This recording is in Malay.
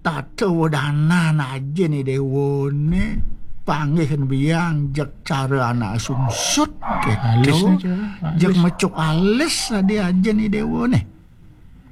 tahu dana aja nih dewo nih panggil biang jak cara anak sunsut gitu jak mecuk alis dia aja nih dewo nih